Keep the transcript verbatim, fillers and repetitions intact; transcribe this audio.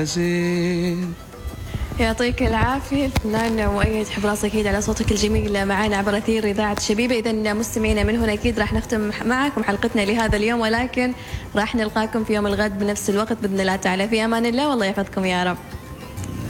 يعطيك العافية الفنان مؤيد حراس أكيد على صوتك الجميل معنا عبر أثير إذاعة شبيبة. إذا مستمعينا من هنا أكيد راح نختم معكم حلقتنا لهذا اليوم، ولكن راح نلقاكم في يوم الغد بنفس الوقت بإذن الله تعالى. في أمان الله والله يحفظكم يا رب.